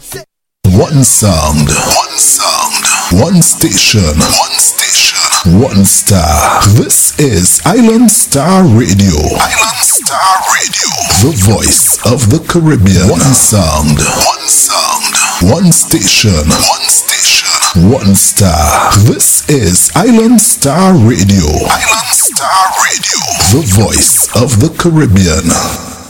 One sound, one station, one star. This is Island Star Radio. The voice of the Caribbean. One sound, one station, one star. This is Island Star Radio. The voice of the Caribbean.